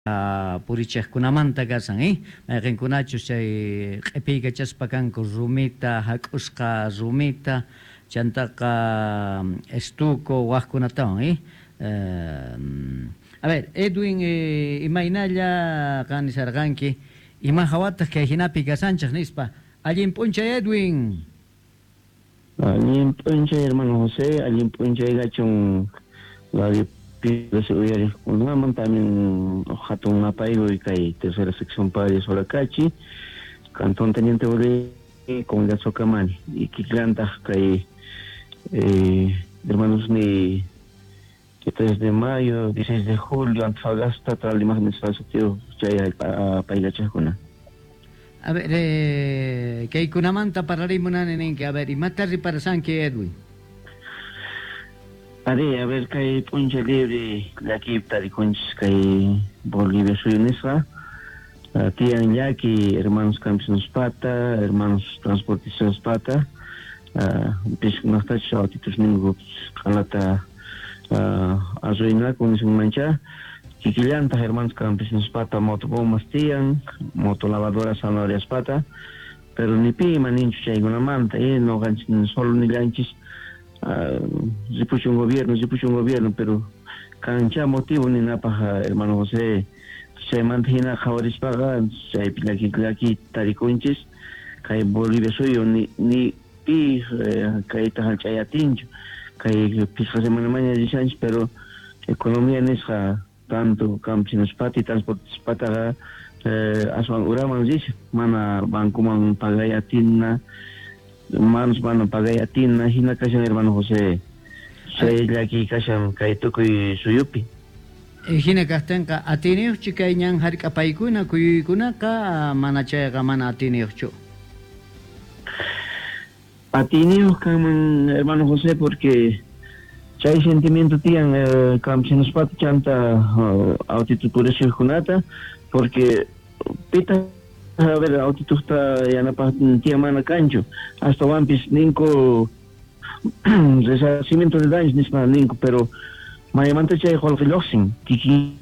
purichaqkunamanta kasan, mayqinkunachus chay q'ipiykachaspa kanku rumita, hak'usqa rumita, chantaqa estuco waqkunatawan, a ver, Edwin, imaynalla qanisarqanki, ima hawataq kay hinapi kasanchaq nispa, allin p'unchay Edwin. Allin p'unchay hermano José, allin p'unchay gachun radio Pidose uyari kunaman también hatun apaigo y kay tercera sección Padre Solacachi, Cantón Teniente Bolívar, Comunidad Socamani, y Kiklanta kay hermanos ni 3 de mayo, 16 de julio, Antofagasta, tras la imagen de Salsoteo, Chay a Paigachajuna. A ver, kay kunamanta pararimunan ninki, a ver, y matarri para Sanki Edwin. A ver, kay puncha libre de aquí tarikunch kay Bolivia Suyunisra, tiyan yaki hermanos campesinos pata, hermanos transportistas pata, piskunastach autitus ningu kalata azuina kunisung mancha, kikilanta hermanos campesinos pata motobombas tiyan, motolavadoras zanahorias pata, pero ni pi maninchu chay gunamanta, no ganchin solo ni ganchis. Se puso un gobierno, pero cancha motivo ni nada hermano José, se mantiene a Javier Paga, se pilaki tariconches, que Bolivia suyo ni pi, que está chayatincho, que pisa semana mañana de pero economía en esa tanto campesinos pati, transportes pataga, aswan uraman dice, mana banco man pagayatina. Manos van a pagar a ti, hina kashan hermano José. Soy aquí kashan kaituko y suyupi. Hina kastenka atiniuch chikaiñan harikapaykuna kuyuykuna ka manachayqa mana atiniuchu. Atinius kaman hermano José porque chay sentimiento tiyan campesinos pat chanta autitupuresio junata porque pita a ver, autito está ya na tía mana cancho, hasta wampis ninco resarcimiento de daños nisma ninco, pero mayamanta chay holgiloxin, kiki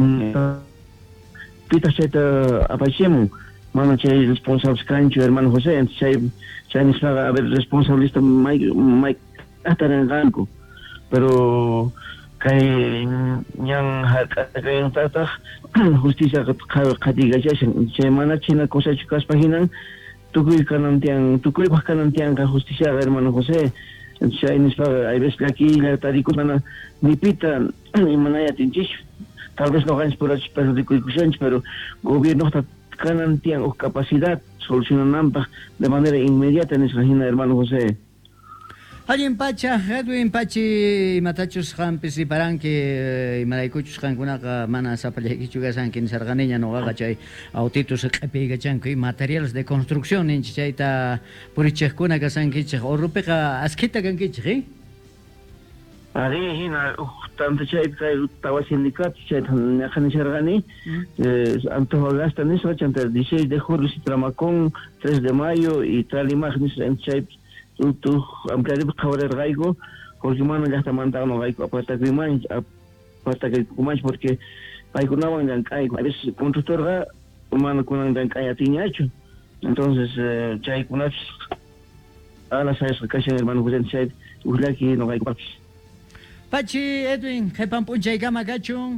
pita chayta apachemu, mana chay responsables cancho, hermano José, chay nisma a ver responsablista Mike hasta en ganco, pero kay yang kay tata justicia katiga chay mana china cosa chukas paginan tukuy kanantian ka justicia hermano José chay nispa hay veces que aquí la tarico mana ni pita y manaya tinchis tal vez no ganes por el perjudicio pero gobierno está kanantian o capacidad solucionando de manera inmediata en esa hermano José. Allin pacha, Edwin pachi matachus hampis y paranque y maraykuchus hankunaqa mana sapallaykichugasanki nisarqaniña noqaqa chay autitus q'ipiykachanku y materiales de construcción ninchik chayta purichiqkuna kasankichik urrupiqa askhita kankichik, Ari hina tanto chay tawa sindicato chay ñaqa nisarqani Antofagasta nisqa chanta 16 de julio Sitramacón 3 de mayo y Tralimaj nisqa chay tu ampliar el gaigo porque mano ya está mandando gaigo aparte que manch porque hay una banda a veces constructor ga mano con una calle tiene hecho entonces chay con a las seis que hermano José chay ulaki no gaigo pachi Edwin jepan punchay kama gachun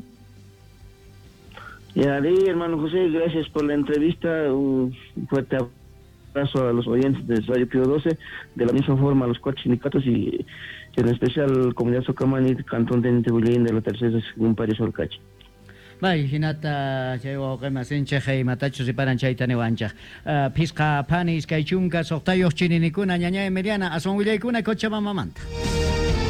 ya hermano José gracias por la entrevista un fuerte abrazo a los oyentes de Radio Pío 12, de la misma forma a los 4 sindicatos y en especial Comunidad Socamani, Cantón Teniente Bolívar de la tercera según Padre Solcachi. Bai, hinata chay wawqimasinchaq hay matachus iparan chayta niwanchaq. Pisqa panis kay chunka soqtayuq chininikuna ñañay Miriana aswan willaykuna Cochabamamanta.